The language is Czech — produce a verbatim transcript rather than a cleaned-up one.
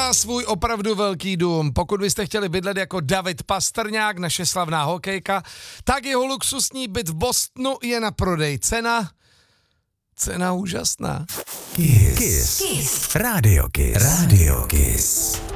má svůj opravdu velký dům. Pokud byste chtěli bydlet jako David Pastrňák, naše slavná hokejka, tak jeho luxusní byt v Bostonu je na prodej. Cena? Cena úžasná. Kiss. Kiss. Kiss. Radio Kiss. Radio Kiss.